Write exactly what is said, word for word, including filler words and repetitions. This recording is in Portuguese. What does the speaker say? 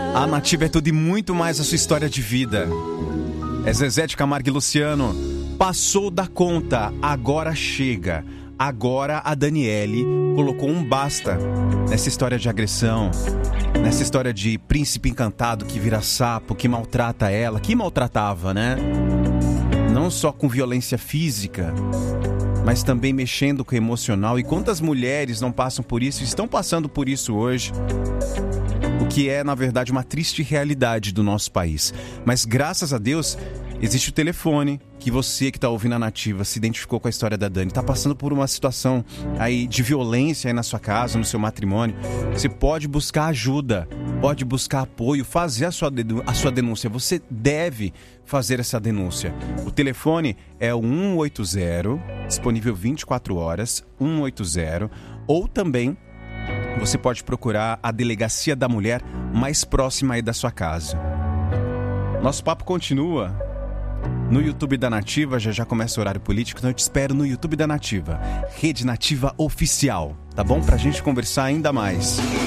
A Nativa é tudo e muito mais a sua história de vida. É Zezé de Camargo e Luciano. Passou da conta, agora chega. Agora a Daniele colocou um basta nessa história de agressão, nessa história de príncipe encantado que vira sapo, que maltrata ela, que maltratava, né? Não só com violência física, mas também mexendo com o emocional. E quantas mulheres não passam por isso, estão passando por isso hoje? O que é, na verdade, uma triste realidade do nosso país. Mas, graças a Deus, existe o telefone que você que está ouvindo a Nativa se identificou com a história da Dani. Está passando por uma situação aí de violência aí na sua casa, no seu matrimônio. Você pode buscar ajuda, pode buscar apoio, fazer a sua, a sua denúncia. Você deve fazer essa denúncia. O telefone é o um oito zero, disponível vinte e quatro horas, um oito zero, ou também você pode procurar a Delegacia da Mulher mais próxima aí da sua casa. Nosso papo continua no YouTube da Nativa, já já começa o horário político, então eu te espero no YouTube da Nativa, Rede Nativa Oficial, tá bom? Pra gente conversar ainda mais.